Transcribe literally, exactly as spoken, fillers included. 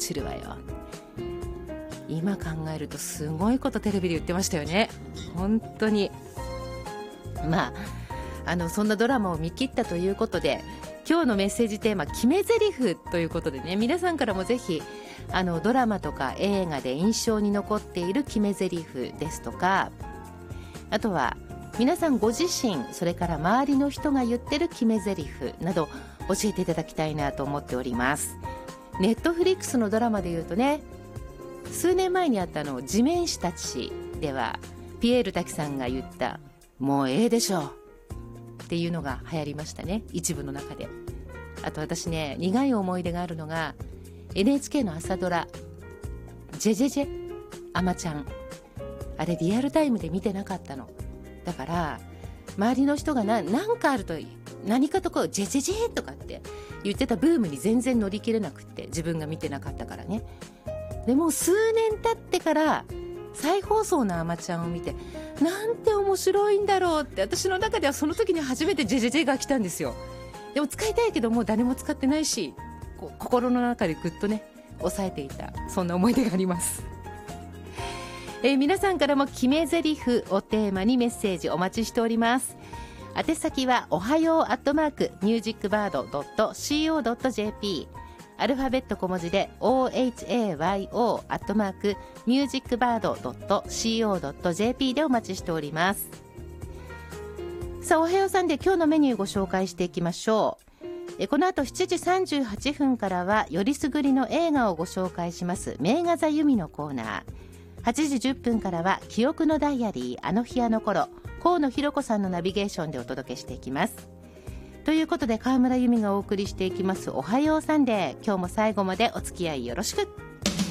知るわよ。今考えるとすごいことテレビで言ってましたよね。本当に。まああのそんなドラマを見切ったということで、今日のメッセージテーマ決め台詞ということでね、皆さんからもぜひあのドラマとか映画で印象に残っている決め台詞ですとか、あとは皆さんご自身、それから周りの人が言ってる決め台詞など教えていただきたいなと思っております。ネットフリックスのドラマでいうとね、数年前にあったの地面師たちではピエール滝さんが言ったもうええでしょっていうのが流行りましたね、一部の中で。あと私ね、苦い思い出があるのが エヌエイチケー の朝ドラジェジェジェあまちゃん、あれリアルタイムで見てなかったの。だから周りの人が何かあると何かとこうジェジェジェとかって言ってたブームに全然乗り切れなくって、自分が見てなかったからね。でも数年経ってから再放送のあまちゃんを見て、なんて面白いんだろうって、私の中ではその時に初めてジェジェジェが来たんですよ。でも使いたいけどもう誰も使ってないし、こう心の中でぐっとね抑えていた、そんな思い出があります。えー、皆さんからも決め台詞をテーマにメッセージお待ちしております。宛先はおはようアットマークミュージックバードドットシーオードットジェーピー、アルファベット小文字で オーエイチエーワイオー アットマークミュージックバードドットシーオードットジェーピー でお待ちしております。さあ、おはようさんで今日のメニューご紹介していきましょう。えこの後しちじさんじゅうはっぷんからはよりすぐりの映画をご紹介します名画座由美のコーナー。はちじじゅっぷんからは記憶のダイアリーあの日あの頃、河野弘子さんのナビゲーションでお届けしていきます。ということで川村由美がお送りしていきますおはようサンデー、今日も最後までお付き合いよろしく。